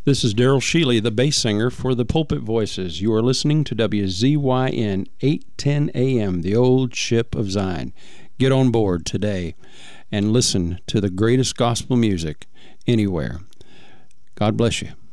This is Daryl Shealy, the bass singer for the Pulpit Voices. You are listening to WZYN 810 AM, the old ship of Zion. Get on board today and listen to the greatest gospel music anywhere. God bless you.